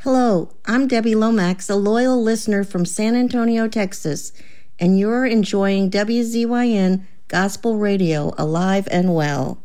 Hello, I'm Debbie Lomax, a loyal listener from San Antonio, Texas, and you're enjoying WZYN Gospel Radio Alive and Well.